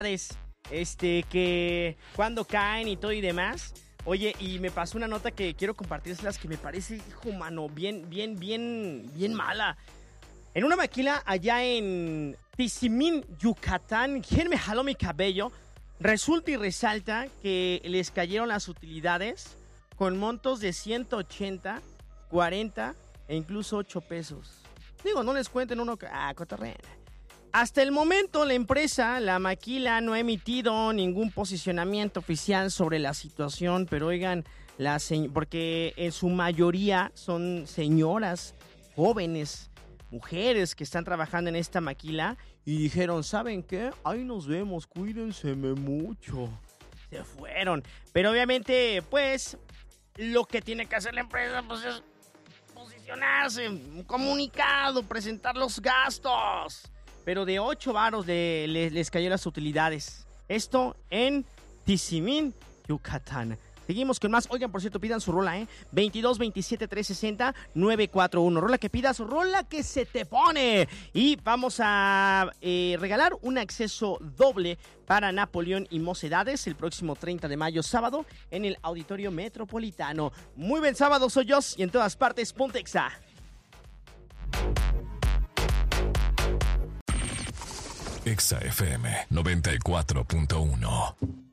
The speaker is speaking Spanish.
que cuando caen y todo y demás. Oye, y me pasó una nota que quiero compartírselas que me parece, hijo mano, bien mala. En una maquila allá en Tizimín, Yucatán, ¿quién me jaló mi cabello? Resulta y resalta que les cayeron las utilidades con montos de 180, 40 e incluso 8 pesos. Digo, no les cuenten uno que... cotorrena. Hasta el momento la empresa, la maquila, no ha emitido ningún posicionamiento oficial sobre la situación, pero oigan, porque en su mayoría son señoras, jóvenes, mujeres que están trabajando en esta maquila y dijeron, ¿saben qué? Ahí nos vemos, cuídense mucho. Se fueron. Pero obviamente, pues, lo que tiene que hacer la empresa, pues, es posicionarse, un comunicado, presentar los gastos. Pero de 8 varos les cayó las utilidades. Esto en Tizimín, Yucatán. Seguimos con más. Oigan, por cierto, pidan su rola, 22 27 360 941. Rola que pidas, rola que se te pone. Y vamos a regalar un acceso doble para Napoleón y Mocedades el próximo 30 de mayo, sábado, en el Auditorio Metropolitano. Muy buen sábado, soy yo, y en todas partes, Pontexa. Exa FM 94.1